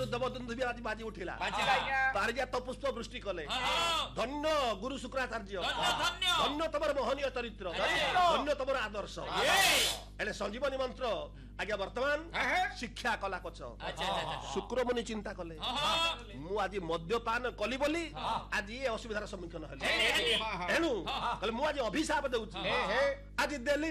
ଦେବଦନ୍ଦୁ ବି ଆଜି ବାଜି ଉଠିଲା ପାରିଜାତ ପୁଷ୍ପ ବୃଷ୍ଟି କଲେ ଧନ୍ୟ ଗୁରୁ ଶୁକ୍ରାଚାର୍ଯ୍ୟ ଧନ୍ୟ ତମର ମହନୀୟ ଚରିତ୍ର ଧନ୍ୟ ତମର ଆଦର୍ଶ ହେଲେ ସଞ୍ଜୀବନୀ ମନ୍ତ୍ର ଆଜ୍ଞା ବର୍ତ୍ତମାନ ଶିକ୍ଷା କଲା କଛ ଶୁକ୍ରମୁନି ଚିନ୍ତା କଲେ ମୁଁ ଆଜି ମଦ୍ୟପାନ କଲି ବୋଲି ଆଜି ଏ ଅସୁବିଧାର ସମ୍ମୁଖୀନ ହେଲି ଏଣୁ କହିଲେ ମୁଁ ଆଜି ଅଭିଶାପ ଦଉଛି ଆଜି ଦେଲି